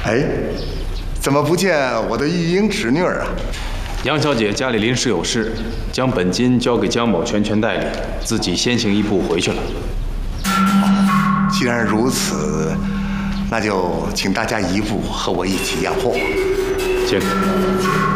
哎，怎么不见我的育婴侄女儿啊？ 杨小姐家里临时有事，将本金交给江宝全代理，自己先行一步回去了。 既然如此，那就请大家姨父和我一起养货。 请。